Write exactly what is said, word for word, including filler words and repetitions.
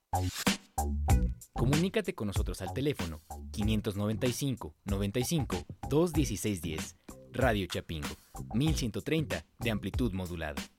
Comunícate con nosotros al teléfono quinientos noventa y cinco, noventa y cinco, doscientos dieciséis diez. Radio Chapingo, mil ciento treinta de amplitud modulada.